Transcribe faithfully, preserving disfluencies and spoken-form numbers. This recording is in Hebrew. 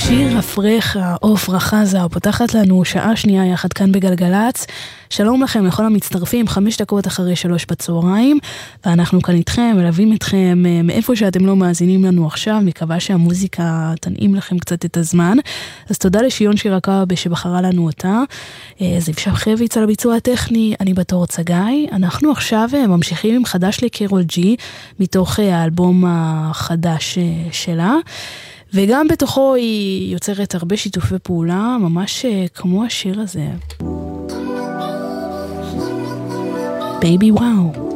שיר הפרח, העוף רחזה, פותחת לנו שעה שנייה יחד כאן בגלגלץ. שלום לכם לכל המצטרפים, חמש דקות אחרי שלוש בצהריים, ואנחנו כאן איתכם, מלווים אתכם מאיפה שאתם לא מאזינים לנו עכשיו, מקווה שהמוזיקה תנעים לכם קצת את הזמן. אז תודה לשיון שירקה שבחרה לנו אותה. זה אפשר חביץ על הביצוע הטכני, אני בתור צגאי. אנחנו עכשיו ממשיכים עם חדש לקרול ג'י, מתוך האלבום החדש שלה. וגם בתוכו היא יוצרת הרבה שיתופי פעולה, ממש כמו השיר הזה. Baby Wow.